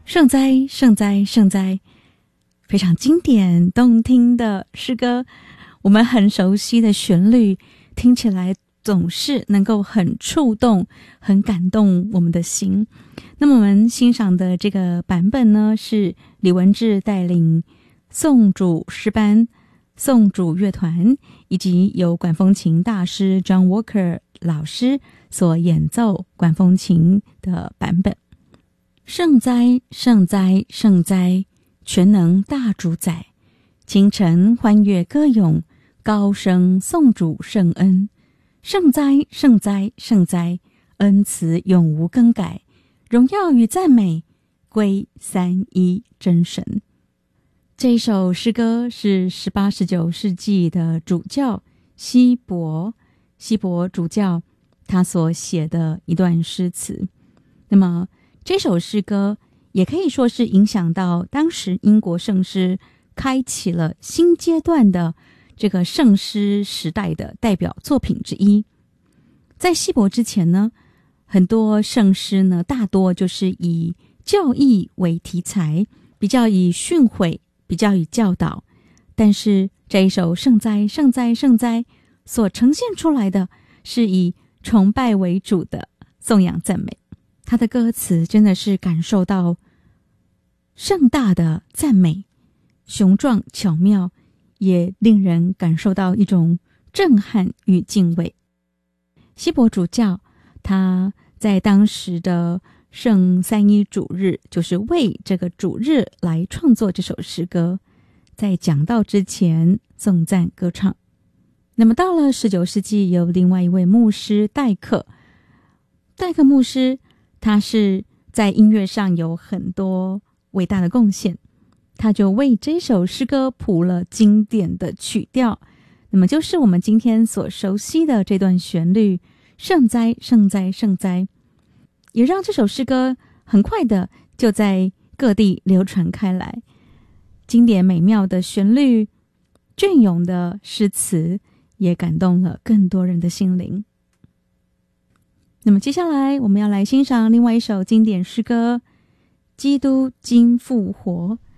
圣哉，圣哉，圣哉！非常经典动听的诗歌，我们很熟悉的旋律，听起来总是能够很触动、很感动我们的心。那么我们欣赏的这个版本呢，是李文志带领颂主诗班、颂主乐团以及由管风琴大师 John Walker 老师所演奏管风琴的版本。圣哉，圣哉，圣哉！全能大主宰，清晨欢悦歌咏，高声颂主圣恩。圣哉，圣哉，圣哉！恩慈永无更改，荣耀与赞美归三一真神。这一首诗歌是18、19世纪的主教希伯主教他所写的一段诗词。那么这首诗歌也可以说是影响到当时英国圣诗开启了新阶段的这个圣诗时代的代表作品之一。在希伯之前呢，很多圣诗呢大多就是以教义为题材，比较以训诲，比较以教导。但是这一首圣哉，圣哉，圣哉所呈现出来的是以崇拜为主的颂扬赞美。他的歌词真的是感受到盛大的赞美，雄壮巧妙，也令人感受到一种震撼与敬畏。希伯主教他在当时的圣三一主日，就是为这个主日来创作这首诗歌，在讲道之前颂赞歌唱。那么到了19世纪，有另外一位牧师戴克牧师，他是在音乐上有很多伟大的贡献，他就为这首诗歌谱了经典的曲调，那么就是我们今天所熟悉的这段旋律，圣哉，圣哉，圣哉，也让这首诗歌很快的就在各地流传开来。经典美妙的旋律，隽永的诗词，也感动了更多人的心灵。那么接下来我们要来欣赏另外一首经典诗歌《基督今复活》。